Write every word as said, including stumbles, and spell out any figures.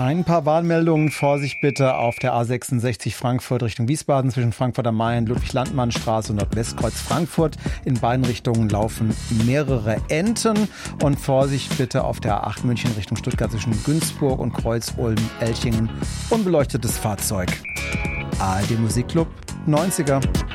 Ein paar Warnmeldungen. Vorsicht bitte auf der A sechsundsechzig Frankfurt Richtung Wiesbaden zwischen Frankfurt am Main, Ludwig-Landmann-Straße und Nordwestkreuz Frankfurt. In beiden Richtungen laufen mehrere Enten. Und Vorsicht bitte auf der A acht München Richtung Stuttgart zwischen Günzburg und Kreuz-Ulm-Elchingen. Unbeleuchtetes Fahrzeug. A R D Musikclub neunziger.